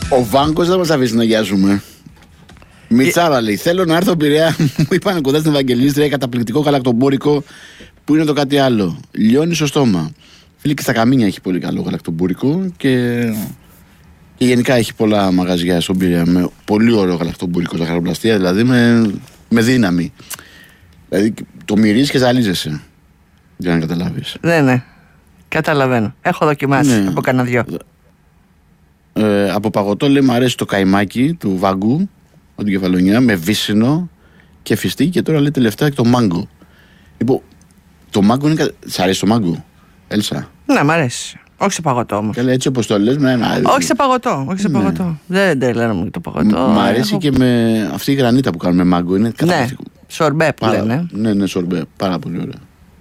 Ο Βάγκος δεν μας αφήσει να γιάζουμε. Μιτσάρα λέει: θέλω να έρθω Πειραιά. Μου είπαν κοντά στην Ευαγγελίστρια καταπληκτικό γαλακτομπούρικο που είναι το κάτι άλλο. Λιώνει στο στόμα. Φίλοι, και στα Καμίνια έχει πολύ καλό γαλακτομπούρικο και γενικά έχει πολλά μαγαζιά στον Πειραιά με πολύ ωραίο γαλακτομπούρικο ζαχαροπλαστεία, δηλαδή με δύναμη. Δηλαδή το μυρίζεις και ζαλίζεσαι. Για να καταλάβεις. Ναι. Καταλαβαίνω. Έχω δοκιμάσει από κανένα δυο. Από παγωτό λέει: μου αρέσει το καϊμάκι του Βάγκου από την Κεφαλονιά με βύσσινο και φιστίκι, και τώρα λέει τελευταία και το μάγκο. Λοιπόν, το μάγκο είναι. Σ' αρέσει το μάγκο, Έλσα? Ναι, μ' αρέσει. Όχι σε παγωτό όμως. Καλά, έτσι όπως το λες, όχι σε παγωτό. Όχι σε παγωτό. Δεν τρελαίνομαι το παγωτό. Μ' αρέσει και με αυτή η γρανίτα που κάνουμε μάγκο. Είναι καταπληκτικό. Ναι, σορμπέ που λένε. Ναι, σορμπέ. Πάρα πολύ ωραία.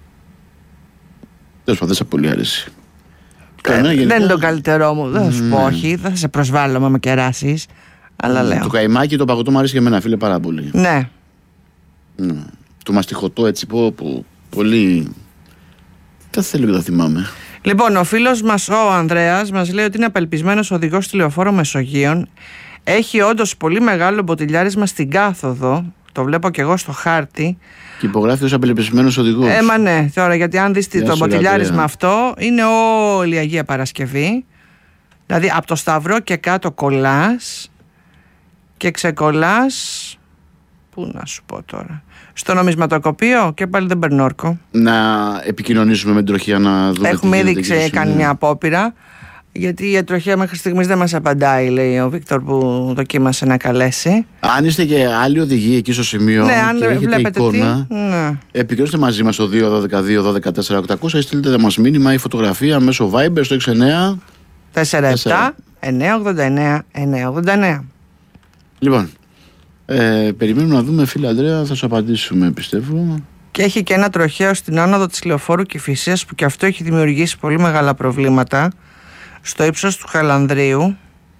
Τέλος πάντων, δεν σε πολύ αρέσει. Δεν είναι το καλύτερό μου. Δεν θα σου πω όχι. Δεν θα σε προσβάλλω με κεράσεις. Αλλά λέω. Το καϊμάκι, το παγωτό μου αρέσει και εμένα, φίλε, πάρα πολύ. Ναι. Το μαστιχωτό έτσι πολύ. Δεν θέλω και το θυμάμαι. Λοιπόν, ο φίλος μας ο Ανδρέας μας λέει ότι είναι απελπισμένος οδηγός στη λεωφόρο Μεσογείων. Έχει όντως πολύ μεγάλο μποτιλιάρισμα στην κάθοδο. Το βλέπω και εγώ στο χάρτη. Και υπογράφει ως απελπισμένος οδηγός. Μα ναι, τώρα γιατί αν δεις το μποτιλιάρισμα αυτό, είναι όλη η Αγία Παρασκευή. Δηλαδή από το Σταυρό και κάτω κολλάς και ξεκολλάς. Πού να σου πω τώρα? Στο νομισματοκοπείο και πάλι δεν παίρνω όρκο. Να επικοινωνήσουμε με την τροχέα να δούμε. Έχουμε ήδη κάνει μια απόπειρα. Γιατί η τροχέα μέχρι στιγμής δεν μας απαντάει, λέει ο Βίκτορ που δοκίμασε να καλέσει. Αν είστε και άλλοι οδηγοί εκεί στο σημείο και αν βλέπετε εικόνα, επικοινωνήστε μαζί μας στο 212-212-4800 ή στείλτε μας μήνυμα ή φωτογραφία μέσω Viber στο 69-47-989-989. Λοιπόν, περιμένουμε να δούμε, φίλε Ανδρέα, θα σου απαντήσουμε, πιστεύω. Και έχει και ένα τροχαίο στην άνοδο της λεωφόρου Κηφισίας που και αυτό έχει δημιουργήσει πολύ μεγάλα προβλήματα στο ύψος του Χαλανδρίου.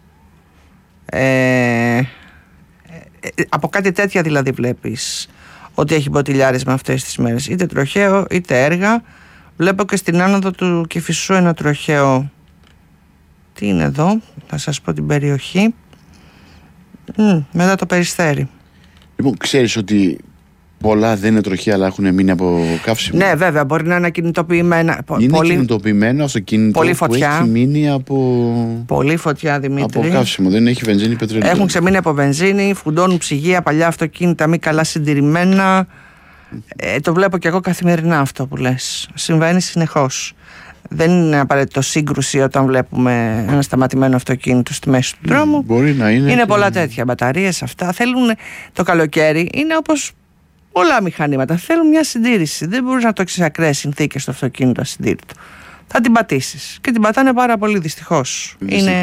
Από κάτι τέτοια δηλαδή βλέπεις ότι έχει μποτιλιάρισμα αυτές τις μέρες, είτε τροχαίο είτε έργα. Βλέπω και στην άνοδο του Κηφισού ένα τροχαίο. Τι είναι εδώ, θα σας πω την περιοχή. Μετά το Περιστέρι. Λοιπόν, ξέρεις ότι πολλά δεν είναι τροχαία, αλλά έχουν μείνει από καύσιμο. Ναι, βέβαια, μπορεί να είναι ακινητοποιημένα. Είναι κινητοποιημένο αυτοκίνητο πολύ φωτιά. Που έχει μείνει από. Πολύ φωτιά, Δημήτρη. Από καύσιμο, δεν έχει βενζίνη, πετρέλαιο. Έχουν ξεμείνει από βενζίνη, φουντώνουν ψυγεία, παλιά αυτοκίνητα μη καλά συντηρημένα. Το βλέπω κι εγώ καθημερινά αυτό που λες. Συμβαίνει συνεχώς. Δεν είναι απαραίτητο σύγκρουση όταν βλέπουμε ένα σταματημένο αυτοκίνητο στη μέση του δρόμου. Μπορεί να είναι. Είναι πολλά τέτοια. Μπαταρίες, αυτά. Θέλουν το καλοκαίρι, είναι όπως πολλά μηχανήματα. Θέλουν μια συντήρηση. Δεν μπορείς να το έχεις σε ακραίες συνθήκες στο αυτοκίνητο ασυντήρητο. Θα την πατήσεις. Και την πατάνε πάρα πολύ, δυστυχώς.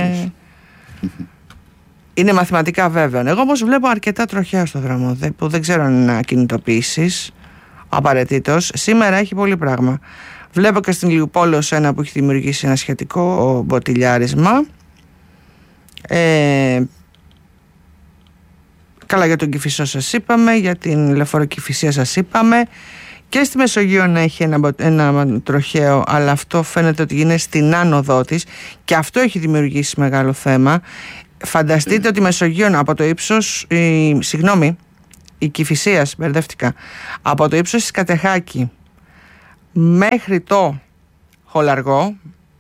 Είναι μαθηματικά βέβαιο. Εγώ όμως βλέπω αρκετά τροχαία στο δρόμο που δεν ξέρω αν είναι ακινητοποιήσεις απαραίτητος. Σήμερα έχει πολύ πράγμα. Βλέπω και στην Λιουπόλεως ένα που έχει δημιουργήσει ένα σχετικό μποτιλιάρισμα. Καλά, για τον Κηφισό σας είπαμε, για την λεωφόρο Κηφισία σας είπαμε. Και στη Μεσογείο να έχει ένα τροχαίο, αλλά αυτό φαίνεται ότι είναι στην άνοδό της και αυτό έχει δημιουργήσει μεγάλο θέμα. Φανταστείτε ότι η Μεσογείο από το ύψος, η Κηφισίας, μπερδεύτηκα, από το ύψος της Κατεχάκη μέχρι το Χολαργό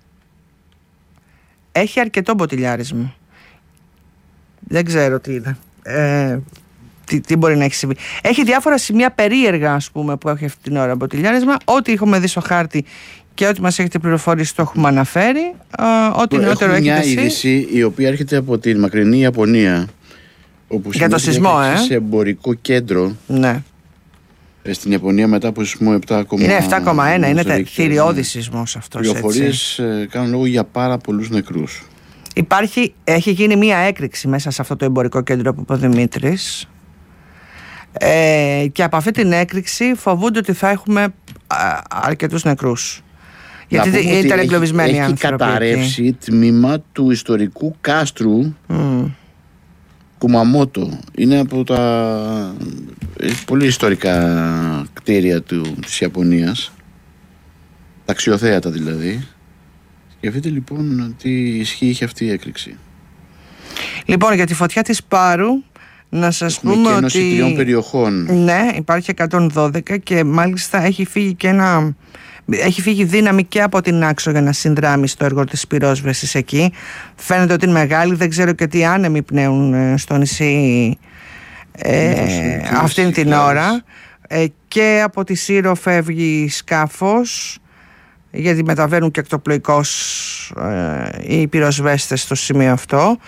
έχει αρκετό μποτιλιάρισμα. Δεν ξέρω τι είναι. Τι μπορεί να έχει συμβεί. Έχει διάφορα σημεία περίεργα, ας πούμε, που έχει αυτή την ώρα μποτιλιάρισμα. Ό,τι έχουμε δει στο χάρτη και ό,τι μας έχετε πληροφορήσει το έχουμε αναφέρει. Ό,τι νεότερο έχετε μια εσείς. Μια είδηση η οποία έρχεται από την μακρινή Ιαπωνία, όπου για το σεισμό, σε εμπορικό κέντρο. Ναι. Στην Ιαπωνία μετά από σεισμό 7,1. Είναι 7,1, είναι θηριώδη σεισμός αυτός. Οι πληροφορίες κάνουν λόγο για πάρα πολλούς νεκρούς. Έχει γίνει μία έκρηξη μέσα σε αυτό το εμπορικό κέντρο που είπε ο Δημήτρης. Και από αυτή την έκρηξη φοβούνται ότι θα έχουμε αρκετούς νεκρούς. Γιατί ήταν εγκλωβισμένοι οι άνθρωποι. Έχει καταρρεύσει τμήμα του ιστορικού κάστρου Κουμαμότο. Είναι από τα πολύ ιστορικά κτίρια της Ιαπωνίας, τα αξιοθέατα δηλαδή. Σκεφτείτε λοιπόν τι ισχύ είχε αυτή η έκρηξη. Λοιπόν, για τη φωτιά της Πάρου, να σας Έχουμε πούμε ότι 3 περιοχών. Ναι, υπάρχει 112 και μάλιστα έχει φύγει δύναμη και από την Άξο για να συνδράμει στο έργο της πυρόσβεσης εκεί. Φαίνεται ότι είναι μεγάλη, δεν ξέρω και τι άνεμοι πνέουν στο νησί αυτήν την ώρα. Και από τη Σύρο φεύγει σκάφος, γιατί μεταβαίνουν και εκτοπλοϊκώς οι πυροσβέστες στο σημείο αυτό.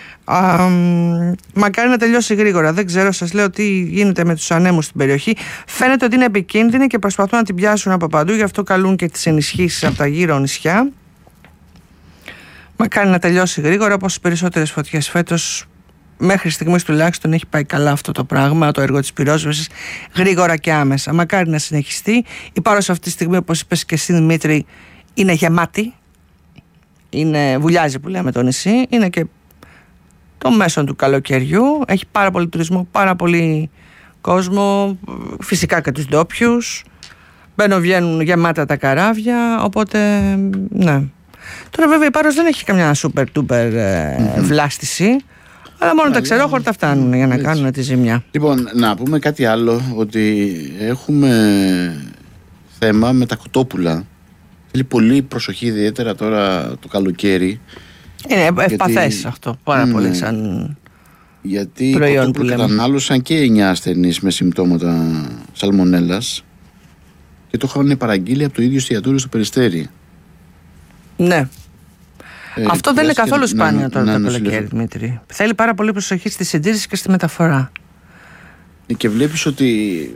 Μακάρι να τελειώσει γρήγορα. Δεν ξέρω, σας λέω τι γίνεται με τους ανέμους στην περιοχή. Φαίνεται ότι είναι επικίνδυνη και προσπαθούν να την πιάσουν από παντού, γι' αυτό καλούν και τις ενισχύσεις από τα γύρω νησιά. Μακάρι να τελειώσει γρήγορα, όπως οι περισσότερες φωτιές φέτος. Μέχρι στιγμής τουλάχιστον έχει πάει καλά αυτό το πράγμα, το έργο της πυρόσβεσης, γρήγορα και άμεσα. Μακάρι να συνεχιστεί. Η Πάρος αυτή τη στιγμή, όπως είπες και εσύ Δημήτρη, είναι γεμάτη. Βουλιάζει που λέμε το νησί. Είναι και το μέσον του καλοκαιριού. Έχει πάρα πολύ τουρισμό, πάρα πολύ κόσμο. Φυσικά και τους ντόπιους. Βγαίνουν γεμάτα τα καράβια. Οπότε, ναι. Τώρα βέβαια η Πάρος δεν έχει καμιά super duper βλάστηση. Αλλά μόνο τα ξερόχορτα φτάνουν για να κάνουν τη ζημιά. Λοιπόν, να πούμε κάτι άλλο, ότι έχουμε θέμα με τα κοτόπουλα. Θέλει πολύ προσοχή, ιδιαίτερα τώρα το καλοκαίρι. Είναι ευπαθές αυτό, πάρα πολύ σαν γιατί προϊόν που λέμε. κατανάλωσαν και 9 ασθενείς με συμπτώματα σαλμονέλας και το είχαν παραγγείλει από το ίδιο εστιατόριο στο Περιστέρι. Ναι. Αυτό δεν είναι καθόλου σπάνιο τώρα το καλοκαίρι, Δημήτρη. Θέλει πάρα πολύ προσοχή στη συντήρηση και στη μεταφορά. Και βλέπεις ότι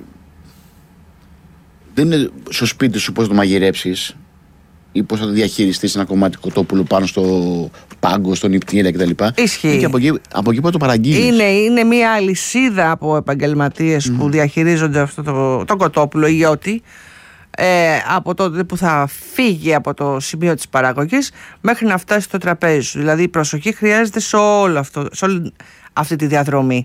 δεν είναι στο σπίτι σου πώς το μαγειρέψεις ή πώς θα το διαχειριστείς ένα κομμάτι κοτόπουλο πάνω στο πάγκο, στον νηπτήρα κτλ. Ισχύει. Και από εκεί που το παραγγείλεις. Είναι μια αλυσίδα από επαγγελματίες που διαχειρίζονται αυτό το κοτόπουλο ή ό,τι. Από τότε που θα φύγει από το σημείο της παραγωγής μέχρι να φτάσει στο τραπέζι σου. Δηλαδή η προσοχή χρειάζεται σε όλη αυτή τη διαδρομή.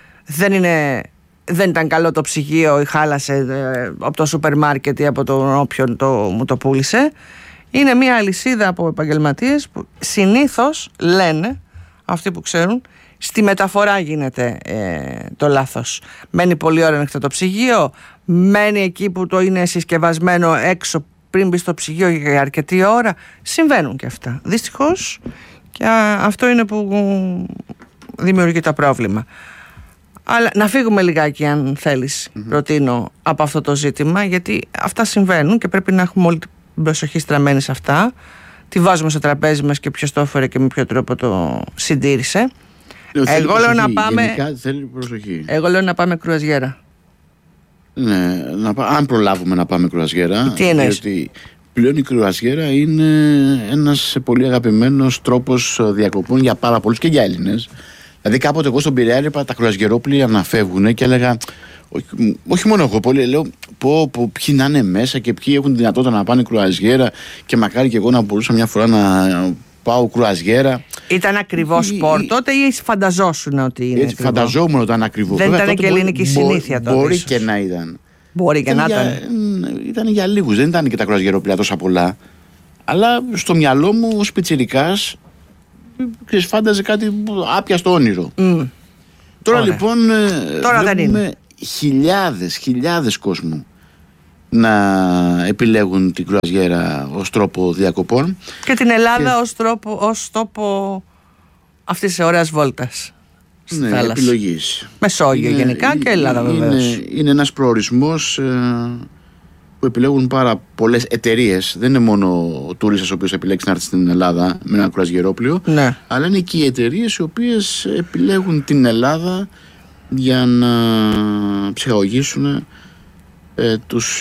Δεν ήταν καλό το ψυγείο ή χάλασε από το σούπερ μάρκετ ή από τον όποιον μου το πούλησε. Είναι μια αλυσίδα από επαγγελματίες που συνήθως λένε, αυτοί που ξέρουν, στη μεταφορά γίνεται το λάθος. Μένει πολλή ώρα ανοιχτό το ψυγείο, μένει εκεί που το είναι συσκευασμένο έξω πριν μπει στο ψυγείο για αρκετή ώρα. Συμβαίνουν και αυτά. Δυστυχώς, και αυτό είναι που δημιουργεί το πρόβλημα. Αλλά να φύγουμε λιγάκι, αν θέλεις, προτείνω, από αυτό το ζήτημα, γιατί αυτά συμβαίνουν και πρέπει να έχουμε όλη την προσοχή στραμμένη σε αυτά. Τι βάζουμε στο τραπέζι μας και ποιος το έφερε και με ποιο τρόπο το συντήρησε. Εγώ λέω να πάμε. Εγώ λέω να πάμε κρουαζιέρα. Ναι, αν προλάβουμε να πάμε κρουαζιέρα. Τι εννοείς? Διότι πλέον η κρουαζιέρα είναι ένας πολύ αγαπημένος τρόπος διακοπών για πάρα πολλούς και για Έλληνες. Δηλαδή κάποτε εγώ στον Πειραιά έλεγα τα κρουαζιερόπλοια να φεύγουν και έλεγα, όχι μόνο εγώ, πολλοί λέω ποιοι να είναι μέσα και ποιοι έχουν τη δυνατότητα να πάνε κρουαζιέρα και μακάρι και εγώ να μπορούσα μια φορά να πάω κρουαζιέρα. Ήταν ακριβό σπορ τότε ή φανταζόσουν ότι είναι? Έτσι, φανταζόμουν ότι ήταν ακριβό. Δεν ήταν και ελληνική συνήθεια τότε. Μπορεί και να ήταν. Μπορεί και να ήταν. Ήταν για λίγους, δεν ήταν και τα κρουαζιερόπλοια τόσα πολλά. Αλλά στο μυαλό μου ως πιτσιρικάς φάνταζε κάτι άπιαστο όνειρο. Τώρα λοιπόν βλέπουμε χιλιάδες κόσμου να επιλέγουν την κρουαζιέρα ως τρόπο διακοπών και την Ελλάδα ως τόπο αυτής της ωραίας βόλτας. Ναι, επιλογής. Μεσόγειο γενικά και Ελλάδα βεβαίως. Είναι ένας προορισμός που επιλέγουν πάρα πολλές εταιρείες. Δεν είναι μόνο ο τουρίστας ο οποίος επιλέξει να έρθει στην Ελλάδα με ένα κρουαζιερόπλοιο, ναι, αλλά είναι και οι εταιρείες οι οποίες επιλέγουν την Ελλάδα για να ψυχαγωγήσουν τους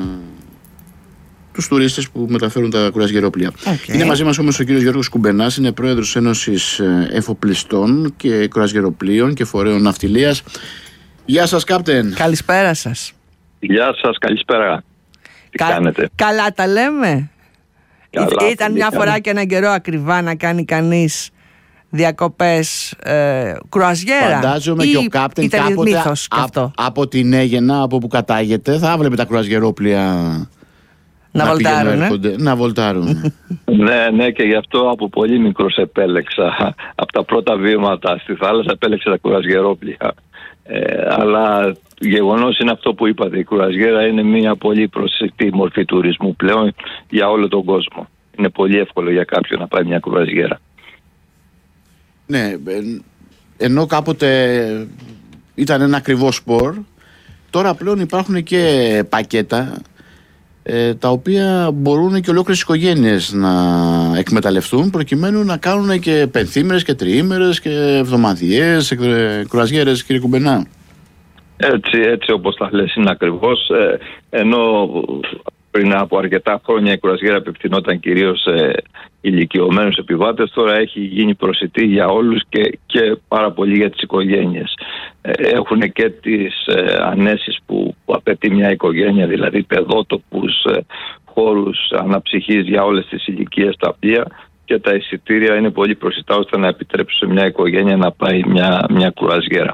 τουρίστες που μεταφέρουν τα κρουαζιερόπλοια. Είναι μαζί μας όμως ο κύριος Γιώργος Κουμπενάς, είναι πρόεδρος Ένωσης Εφοπλιστών και Κρουαζιεροπλοίων και Φορέων Ναυτιλίας. Γεια σας, Κάπτεν. Καλησπέρα σας. Γεια σας, καλησπέρα. Τι κάνετε? Καλά τα λέμε. Καλά, ήταν μια φορά και έναν καιρό ακριβά να κάνει κανείς διακοπές κρουαζιέρα. Φαντάζομαι και ο Κάπτεν κάποτε από την Αίγαινα, από που κατάγεται, θα έβλεπε τα κρουαζιερόπλια να βολτάρουν. Ναι, και γι' αυτό από πολύ μικρός επέλεξα. Από τα πρώτα βήματα στη θάλασσα επέλεξα τα κουρασγερόπλια. Αλλά γεγονός είναι αυτό που είπατε. Η κουρασγέρα είναι μια πολύ προσιτή μορφή τουρισμού πλέον για όλο τον κόσμο. Είναι πολύ εύκολο για κάποιον να πάει μια κουρασγέρα. Ναι, ενώ κάποτε ήταν ένα ακριβό σπορ, τώρα πλέον υπάρχουν και πακέτα τα οποία μπορούν και ολόκληρες οικογένειες να εκμεταλλευτούν προκειμένου να κάνουν και πενθήμερες και τριήμερες και εβδομαδιαίες κουρασγέρες, κύριε Κουμπενά. Έτσι όπως τα λες είναι ακριβώς, ενώ πριν από αρκετά χρόνια η κουρασγέρα απευθυνόταν κυρίως σε ηλικιωμένους επιβάτες, τώρα έχει γίνει προσιτή για όλους και πάρα πολύ για τις οικογένειες. Έχουν και τις ανέσεις που απαιτεί μια οικογένεια, δηλαδή παιδότοπους, χώρους αναψυχής για όλες τις ηλικίες τα πλοία, και τα εισιτήρια είναι πολύ προσιτά ώστε να επιτρέψουν σε μια οικογένεια να πάει μια κουρασγέρα.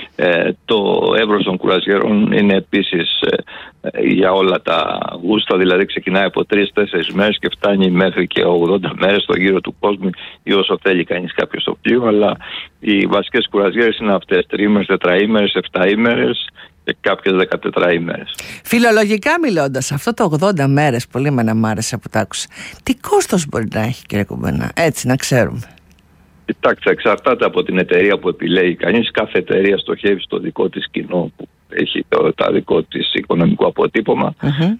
Το εύρος των κουρασγέρων είναι επίσης για όλα τα γούστα, δηλαδή ξεκινάει από 3-4 μέρες και φτάνει μέχρι και 80 μέρες στο γύρο του κόσμου ή όσο θέλει κανείς κάποιος στο πλοίο, αλλά οι βασικές κουρασγέρες είναι αυτές, 3 ημέρες, 4 ημέρες, 7 ημέρες και κάποιες 14 ημέρες. Φιλολογικά μιλώντας, αυτό το 80 μέρες πολύ εμένα μ' άρεσε που τα άκουσα. Τι κόστος μπορεί να έχει, κύριε Κουμπενά, έτσι να ξέρουμε? Κοιτάξτε, εξαρτάται από την εταιρεία που επιλέγει κανείς. Κάθε εταιρεία στοχεύει στο δικό της κοινό που έχει το δικό της οικονομικό αποτύπωμα,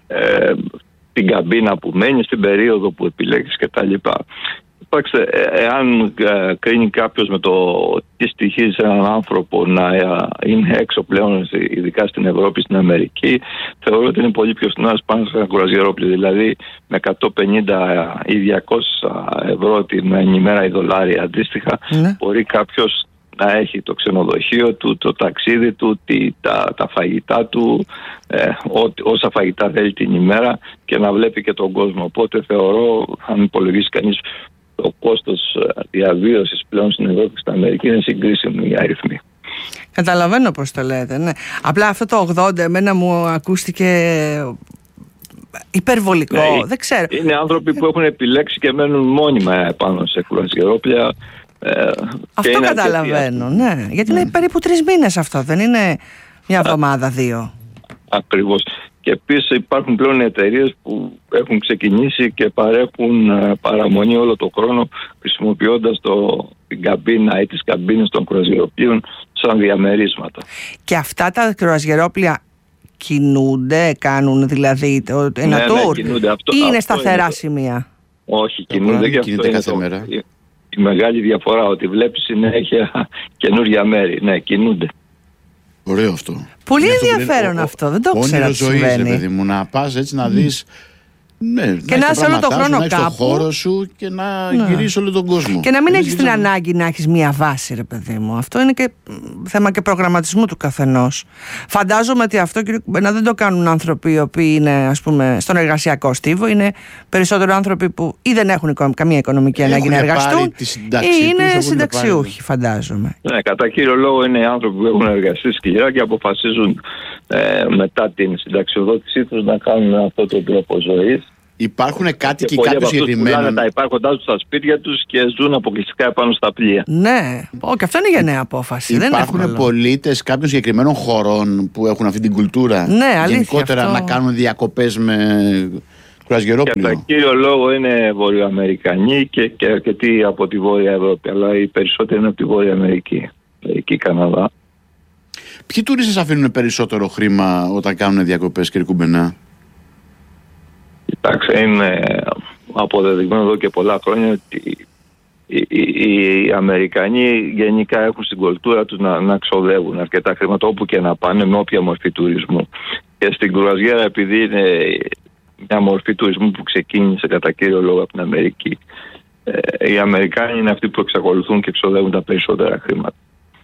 την καμπίνα που μένει, στην περίοδο που επιλέγεις κτλ. Κοιτάξτε, εάν κρίνει κάποιος με το τι στοιχίζει σε έναν άνθρωπο να είναι έξω πλέον, ειδικά στην Ευρώπη, στην Αμερική, θεωρώ ότι είναι πολύ πιο φθηνά πάνω σε ένα κουρασγερόπλιο. Δηλαδή με 150 ή 200 ευρώ την ημέρα ή δολάρια αντίστοιχα, μπορεί κάποιος να έχει το ξενοδοχείο του, το ταξίδι του, τα φαγητά του, όσα φαγητά θέλει την ημέρα και να βλέπει και τον κόσμο. Οπότε θεωρώ, αν υπολογίσει κανείς το κόστος διαβίωσης πλέον στην Ευρώπη και στην Αμερική, είναι συγκρίσιμη η αριθμή. Καταλαβαίνω πώς το λέτε, ναι. Απλά αυτό το 80 εμένα μου ακούστηκε υπερβολικό, δεν ξέρω. Είναι άνθρωποι που έχουν επιλέξει και μένουν μόνιμα πάνω σε κουρασγερόπλια. Αυτό καταλαβαίνω, ναι. Γιατί είναι περίπου 3 μήνες αυτό, δεν είναι μια εβδομάδα, 2. Ακριβώς. Και επίσης υπάρχουν πλέον εταιρείες που έχουν ξεκινήσει και παρέχουν παραμονή όλο το χρόνο χρησιμοποιώντας την καμπίνα ή τις καμπίνες των κουρασγεροπλοίων σαν διαμερίσματα. Και αυτά τα κουρασγερόπλια κινούνται, κάνουν δηλαδή ένα tour, ή είναι σταθερά σημεία? Όχι, κινούνται και αυτό είναι κάθε μέρα. Η μεγάλη διαφορά, ότι βλέπεις συνέχεια καινούργια μέρη. Ναι, κινούνται. Ωραίο αυτό. Πολύ ενδιαφέρον αυτό. Δεν το ξέρω τι συμβαίνει. Παιδί μου, να πας έτσι να δεις. Ναι, και να είσαι όλο τον χρόνο κάπου. Να έχεις το χώρο σου και να γυρίσεις όλο τον κόσμο. Και να μην έχεις την ανάγκη να έχεις μία βάση, ρε παιδί μου. Αυτό είναι και θέμα και προγραμματισμού του καθενός. Φαντάζομαι ότι αυτό, κύριε Κουμπενά, δεν το κάνουν άνθρωποι οι οποίοι είναι, ας πούμε, στον εργασιακό στίβο. Είναι περισσότερο άνθρωποι που ή δεν έχουν καμία οικονομική ανάγκη να εργαστούν ή είναι συνταξιούχοι, φαντάζομαι. Ναι, κατά κύριο λόγο είναι οι άνθρωποι που έχουν εργαστεί σκληρά και αποφασίζουν μετά την συνταξιοδότησή τους να κάνουν αυτόν τον τρόπο ζωής. Υπάρχουν κάτι και κάποιο συγκεκριμένο. Πουλάνε τα υπάρχοντά τους στα σπίτια τους και ζουν αποκλειστικά επάνω στα πλοία. Ναι, και αυτό είναι για νέα απόφαση. Υπάρχουν πολίτες κάποιων συγκεκριμένων χωρών που έχουν αυτή την κουλτούρα. Ναι, αλήθεια, γενικότερα αυτό... να κάνουν διακοπές με κουρασγερόπλιο. Κατά κύριο λόγο είναι Βορειοαμερικανοί και αρκετοί από τη Βόρεια Ευρώπη, αλλά οι περισσότεροι είναι από τη Βόρεια Αμερική, εκεί Καναδά. Ποιοι τουρίστες αφήνουν περισσότερο χρήμα όταν κάνουν διακοπές, κύριε Κουμπενά? Κοιτάξτε, είναι αποδεδειγμένο εδώ και πολλά χρόνια ότι οι Αμερικανοί γενικά έχουν στην κουλτούρα τους να ξοδεύουν αρκετά χρήματα όπου και να πάνε, με όποια μορφή τουρισμού. Και στην κουρασγέρα, επειδή είναι μια μορφή τουρισμού που ξεκίνησε κατά κύριο λόγο από την Αμερική, οι Αμερικάνοι είναι αυτοί που εξακολουθούν και ξοδεύουν τα περισσότερα χρήματα.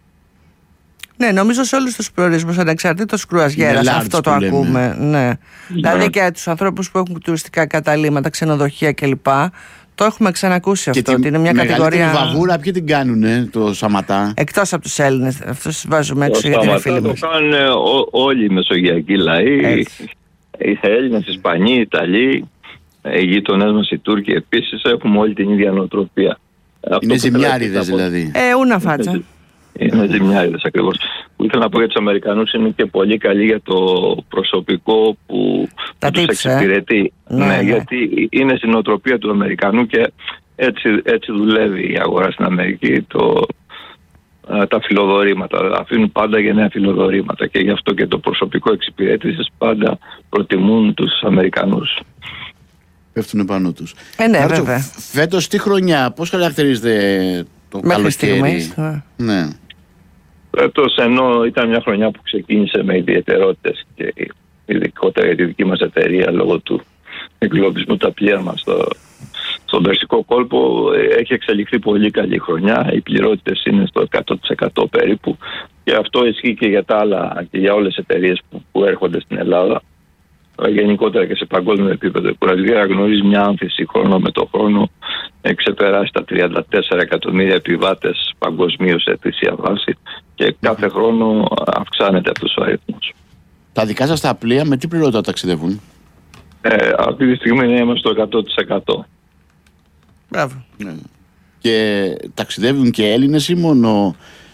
Ναι, νομίζω σε όλους τους προορισμούς ανεξαρτήτως κρουαζιέρας αυτό το ακούμε. Ναι. Δηλαδή και τους ανθρώπους που έχουν τουριστικά καταλύματα, ξενοδοχεία κλπ. Το έχουμε ξανακούσει αυτό, ότι είναι μια κατηγορία. Τη βαβούρα ποιοι την κάνουνε, το Σαματά? Εκτός από τους Έλληνες, αυτούς βάζουμε έξω γιατί είναι φίλοι μας. Το κάνουν όλοι οι μεσογειακοί λαοί, οι Έλληνες, Ισπανοί, Ιταλοί. οι γείτονές μας οι Τούρκοι επίσης έχουμε όλη την ίδια νοοτροπία. Είναι ζημιάριδες δηλαδή. Ούνα φάτσα. Είναι ζημιάριδες ακριβώς. Που ήθελα να πω για τους Αμερικανούς, είναι και πολύ καλή για το προσωπικό που τους εξυπηρετεί. Ναι, γιατί είναι στην νοοτροπία του Αμερικανού και έτσι δουλεύει η αγορά στην Αμερική. Τα φιλοδορήματα, αφήνουν πάντα για νέα φιλοδορήματα και γι' αυτό και το προσωπικό εξυπηρέτησης πάντα προτιμούν τους Αμερικανούς. Πέφτουν πάνω τους. Ναι, βέβαια. Φέτος τι χρονιά, πώς χαρακτηρίζεται το καλοκαίρι? Ναι. Φέτος, ενώ ήταν μια χρονιά που ξεκίνησε με ιδιαιτερότητες και ειδικότερα για τη δική μας εταιρεία λόγω του εγκλωβισμού τα πλοία μας στον Περσικό κόλπο, έχει εξελιχθεί πολύ καλή χρονιά. Οι πληρότητες είναι στο 100% περίπου και αυτό ισχύει και για τα άλλα και για όλες τις εταιρείες που έρχονται στην Ελλάδα. Γενικότερα και σε παγκόσμιο επίπεδο η κουραζιέρα γνωρίζει μια άνθηση χρόνο με το χρόνο, ξεπεράσει τα 34 εκατομμύρια επιβάτες παγκοσμίως σε ετήσια βάση και κάθε χρόνο αυξάνεται αυτός ο αριθμός. Τα δικά σας τα πλοία με τι πληρότητα ταξιδεύουν? Αυτή τη στιγμή είμαστε στο 100%. Μπράβο. Ναι. Και ταξιδεύουν και Έλληνες ή μόνο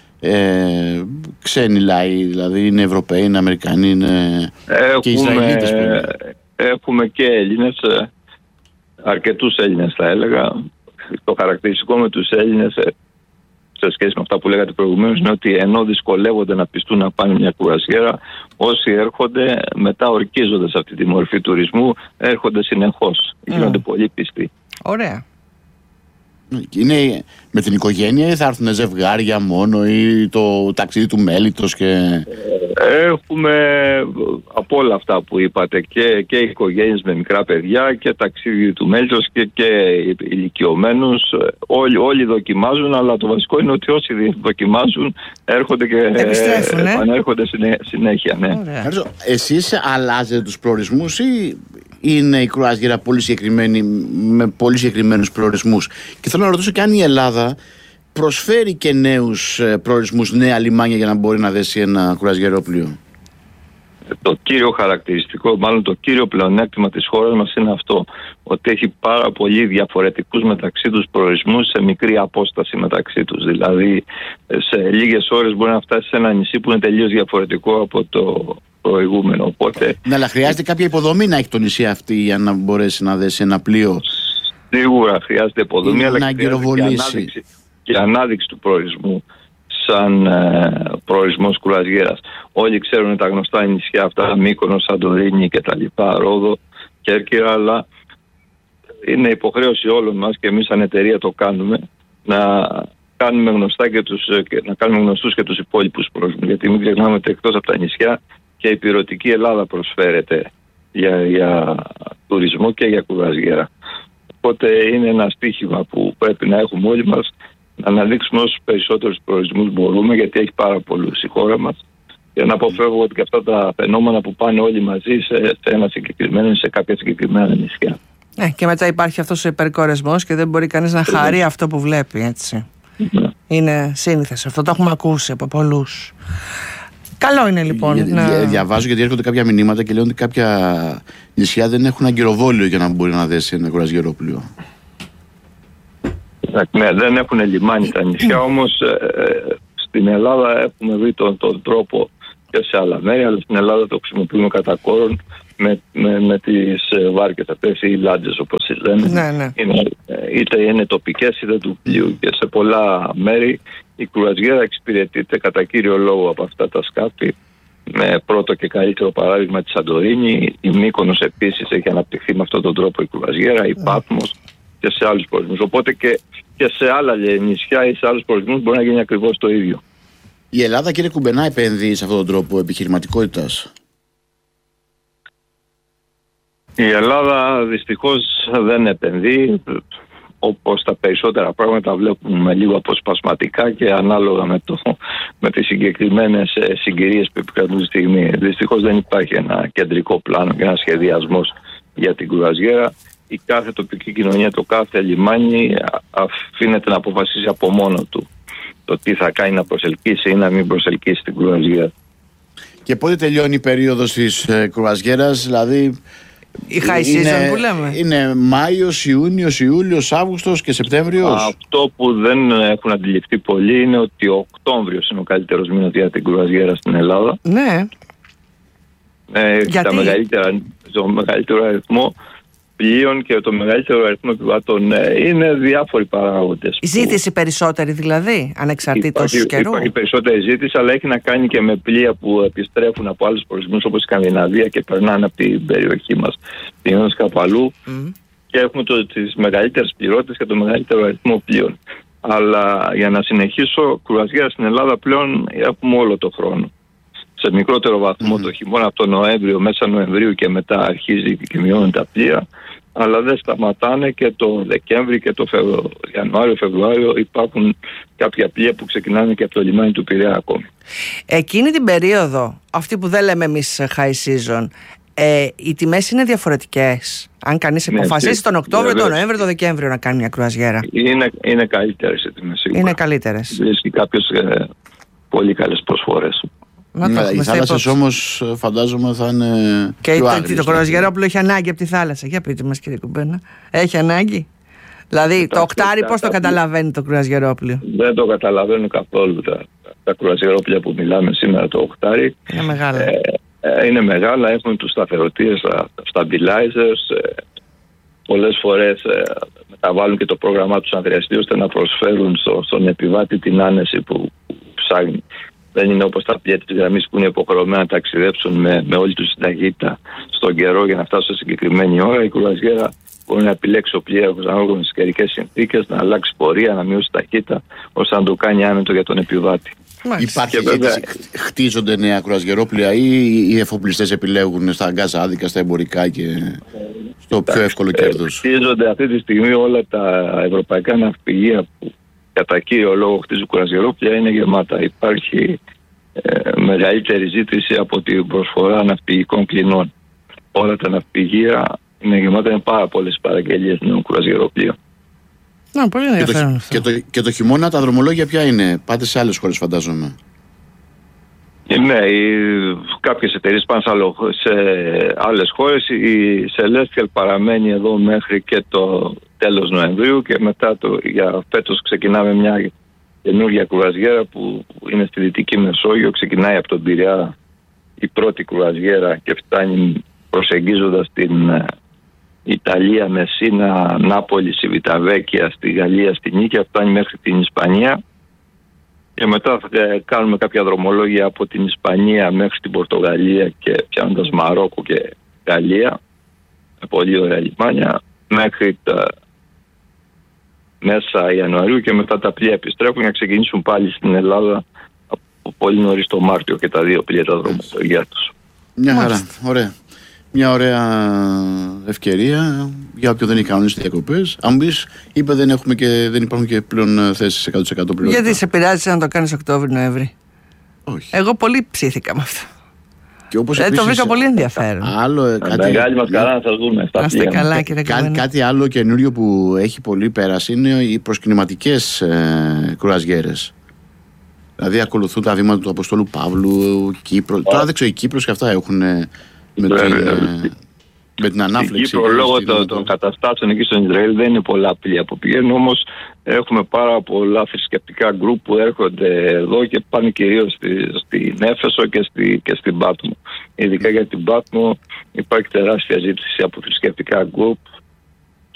ξένοι λαοί, δηλαδή είναι Ευρωπαίοι, είναι Αμερικανοί, είναι και Ισραηλίτες? Έχουμε και Έλληνες, αρκετούς Έλληνες θα έλεγα. Το χαρακτηριστικό με τους Έλληνες σε σχέση με αυτά που λέγατε προηγουμένως είναι ότι ενώ δυσκολεύονται να πιστούν να πάνε μια κουρασιέρα, όσοι έρχονται μετά ορκίζονται σε αυτή τη μορφή τουρισμού, έρχονται συνεχώς, γίνονται πολύ πιστοί. Ωραία. Είναι με την οικογένεια ή θα έρθουν ζευγάρια μόνο ή το ταξίδι του μέλιτος και... Έχουμε από όλα αυτά που είπατε και οικογένειες με μικρά παιδιά και ταξίδι του μέλιτος και ηλικιωμένους. Όλοι δοκιμάζουν, αλλά το βασικό είναι ότι όσοι δοκιμάζουν έρχονται και επανέρχονται συνέχεια. Ναι. Εσείς αλλάζετε τους προορισμούς ή είναι η κρουαζιέρα πολύ συγκεκριμένη, με πολύ συγκεκριμένους προορισμούς? Και θέλω να ρωτήσω και αν η Ελλάδα προσφέρει και νέους προορισμούς, νέα λιμάνια για να μπορεί να δέσει ένα κρουαζιερόπλοιο. Το κύριο χαρακτηριστικό, μάλλον το κύριο πλεονέκτημα της χώρας μας είναι αυτό, ότι έχει πάρα πολύ διαφορετικούς μεταξύ τους προορισμούς σε μικρή απόσταση μεταξύ τους. Δηλαδή σε λίγες ώρες μπορεί να φτάσει σε ένα νησί που είναι τελείως διαφορετικό από το προηγούμενο. Οπότε... Ναι, αλλά χρειάζεται κάποια υποδομή να έχει το νησί αυτή για να μπορέσει να δέσει ένα πλοίο. Σίγουρα χρειάζεται υποδομή, αλλά και ανάδειξη του προορισμού σαν προορισμός κουραζιέρας. Όλοι ξέρουν τα γνωστά νησιά αυτά, Μύκονος, Σαντορίνη και τα λοιπά, Ρόδο, Κέρκυρα, αλλά είναι υποχρέωση όλων μας και εμείς σαν εταιρεία το κάνουμε, να κάνουμε γνωστούς και τους υπόλοιπους προορισμούς, γιατί μην ξεχνάμε ότι εκτός από τα νησιά και η υπηρετική Ελλάδα προσφέρεται για τουρισμό και για κουραζιέρα. Οπότε είναι ένα στίχημα που πρέπει να έχουμε όλοι μας, να αναδείξουμε όσους περισσότερους προορισμούς μπορούμε, γιατί έχει πάρα πολλούς η χώρα μας, για να αποφεύγουμε και αυτά τα φαινόμενα που πάνε όλοι μαζί σε κάποια συγκεκριμένα νησιά. Και μετά υπάρχει αυτός ο υπερκορεσμός και δεν μπορεί κανείς να χαρεί αυτό που βλέπει, έτσι. Είναι σύνηθες. Αυτό το έχουμε ακούσει από πολλούς. Καλό είναι λοιπόν Διαβάζω, γιατί έρχονται κάποια μηνύματα και λένε ότι κάποια νησιά δεν έχουν αγκυροβόλιο για να μπορεί να δέσει ένα κουραζιερόπλοιο. Ναι, δεν έχουν λιμάνι τα νησιά, όμως στην Ελλάδα έχουμε βρει τον τρόπο και σε άλλα μέρη, αλλά στην Ελλάδα το χρησιμοποιούμε κατά κόρον με τις βάρκες αυτές, οι λάντζες όπως τις λένε. Ναι. Είτε είναι τοπικές είτε του πλοίου, και σε πολλά μέρη η κρουαζιέρα εξυπηρετείται κατά κύριο λόγο από αυτά τα σκάφη. Με πρώτο και καλύτερο παράδειγμα τη Σαντορίνη, η Μύκονος επίσης έχει αναπτυχθεί με αυτόν τον τρόπο η κρουαζιέρα, η Πάτμος και σε άλλους προορισμούς. Οπότε και σε άλλα νησιά ή σε άλλους προορισμούς μπορεί να γίνει ακριβώς το ίδιο. Η Ελλάδα, κύριε Κουμπενά, επενδύει σε αυτόν τον τρόπο επιχειρηματικότητας? Η Ελλάδα δυστυχώς δεν επενδύει. Όπως τα περισσότερα πράγματα βλέπουμε λίγο αποσπασματικά και ανάλογα με τις συγκεκριμένες συγκυρίες που επικρατούν τη στιγμή. Δυστυχώς δεν υπάρχει ένα κεντρικό πλάνο και ένα σχεδιασμός για την κρουαζιέρα. Η κάθε τοπική κοινωνία, το κάθε λιμάνι αφήνεται να αποφασίσει από μόνο του το τι θα κάνει, να προσελκύσει ή να μην προσελκύσει την κρουαζιέρα. Και πότε τελειώνει η περίοδος της κρουαζιέρας, δηλαδή Η high season που λέμε. Είναι Μάιος, Ιούνιος, Ιούλιος, Αύγουστος και Σεπτέμβριος. Αυτό που δεν έχουν αντιληφθεί πολλοί είναι ότι ο Οκτώβριος είναι ο καλύτερος μήνας για την κρουαζιέρα στην Ελλάδα. Ναι. Το μεγαλύτερο αριθμό πλοίων και το μεγαλύτερο αριθμό επιβατών. Είναι διάφοροι παράγοντες. Ζήτηση περισσότερη δηλαδή, ανεξαρτήτως καιρού. Υπάρχει περισσότερη ζήτηση, αλλά έχει να κάνει και με πλοία που επιστρέφουν από άλλους προορισμούς όπως η Σκανδιναβία και περνάνε από την περιοχή μας, πηγαίνοντας κάπου αλλού. Και έχουμε τις μεγαλύτερες πληρότητες και το μεγαλύτερο αριθμό πλοίων. Αλλά για να συνεχίσω, κρουαζιέρα στην Ελλάδα πλέον έχουμε όλο το χρόνο. Σε μικρότερο βαθμό το χειμώνα, από τον Νοέμβριο, μέσα Νοεμβρίου και μετά αρχίζει και μειώνουν τα πλοία, αλλά δεν σταματάνε και το Δεκέμβρη και το Ιανουάριο-Φεβρουάριο υπάρχουν κάποια πλοία που ξεκινάνε και από το λιμάνι του Πειραιά ακόμη. Εκείνη την περίοδο, αυτή που δεν λέμε εμείς high season, οι τιμές είναι διαφορετικές. Αν κανείς αποφασίσει τον Οκτώβριο, τον Νοέμβριο, τον Δεκέμβριο να κάνει μια κρουαζιέρα. Είναι καλύτερες οι τιμές σίγουρα. Είναι καλύτερες. Βρίσκει κάποιες πολύ καλές προσφορές. Οι θάλασσες όμως φαντάζομαι θα είναι. Και το κρουαζιερόπλο έχει ανάγκη από τη θάλασσα. Για πείτε μας, κύριε Κουμπένα. Έχει ανάγκη. Δηλαδή το οκτάρι πώς το καταλαβαίνει το κρουαζιερόπλιο? Δεν το καταλαβαίνουν καθόλου τα κρουαζιερόπλια που μιλάμε σήμερα. Το οκτάρι είναι μεγάλα. Είναι μεγάλα, έχουν τους σταθεροτήρες, τα stabilizers. Πολλές φορές μεταβάλλουν και το πρόγραμμά τους αν χρειαστεί, ώστε να προσφέρουν στον επιβάτη την άνεση που ψάχνει. Δεν είναι όπως τα πλοία της γραμμής που είναι υποχρεωμένα να ταξιδέψουν με όλη τους την ταχύτητα στον καιρό για να φτάσουν σε συγκεκριμένη ώρα. Η κρουαζιέρα μπορεί να επιλέξει το πλοίο ανάλογα με τις καιρικές συνθήκες, να αλλάξει πορεία, να μειώσει ταχύτητα, ώστε να το κάνει άνετο για τον επιβάτη. Υπάρχει χτίζονται νέα κρουαζιερόπλια ή οι εφοπλιστές επιλέγουν στα αγκάζα άδικα, στα εμπορικά και στο πιο εύκολο κέρδος? Χτίζονται αυτή τη στιγμή όλα τα ευρωπαϊκά ναυπηγεία που κατά κύριο λόγο χτίζουν κρουαζιερόπλια είναι γεμάτα. Υπάρχει μεγαλύτερη ζήτηση από την προσφορά ναυπηγικών κλινών. Όλα τα ναυπηγεία είναι γεμάτα, είναι πάρα πολλές παραγγελίες νέων κρουαζιεροπλοίων. Πολύ ενδιαφέρον αυτό. Και το χειμώνα τα δρομολόγια ποια είναι? Πάτε σε άλλες χώρες φαντάζομαι. Ναι, κάποιες εταιρείες πάνε σε άλλες χώρες. Η Celestial παραμένει εδώ μέχρι και το τέλος Νοεμβρίου και μετά για φέτος ξεκινάμε μια καινούργια κρουαζιέρα που είναι στη Δυτική Μεσόγειο. Ξεκινάει από τον Πειραιά η πρώτη κρουαζιέρα και φτάνει προσεγγίζοντας την Ιταλία, Μεσίνα, Νάπολη, Σιβιταβέκια, στη Γαλλία, στη Νίκαια, φτάνει μέχρι την Ισπανία. Και μετά θα κάνουμε κάποια δρομολόγια από την Ισπανία μέχρι την Πορτογαλία και πιάνοντας Μαρόκο και Γαλλία, με πολύ ωραία λιμάνια, μέχρι τα μέσα Ιανουαρίου και μετά τα πλοία επιστρέφουν για να ξεκινήσουν πάλι στην Ελλάδα από πολύ νωρίς το Μάρτιο και τα δύο πλοία τα δρομολόγια τους. Μια χαρά, ωραία. Μια ωραία ευκαιρία για όποιον δεν έχει κανονίσει διακοπές. Αν πεις, είπε δεν υπάρχουν και πλέον θέσεις 100% πληρωμένα. Γιατί σε πειράζει να το κάνεις Οκτώβρη-Νοέμβρη? Όχι. Εγώ πολύ ψήθηκα με αυτό. Και όπως το βρήκα πολύ ενδιαφέρον. Μεγάλη μας χαρά να σας δούμε. Κάτι άλλο καινούριο που έχει πολύ πέραση είναι οι προσκυνηματικές κρουαζιέρες. Δηλαδή ακολουθούν τα βήματα του Αποστόλου Παύλου, Κύπρο. Τώρα δεν ξέρω, οι Κύπρος και αυτά έχουν με την ανάφλεξη. Στην Κύπρο, λόγω των καταστάσεων εκεί στο Ισραήλ, δεν είναι πολλά πλοία που πηγαίνουν. Όμως έχουμε πάρα πολλά θρησκευτικά γκρουπ που έρχονται εδώ και πάνε κυρίως στην Έφεσο και στην Πάτμο. Ειδικά για την Πάτμο υπάρχει τεράστια ζήτηση από θρησκευτικά γκρουπ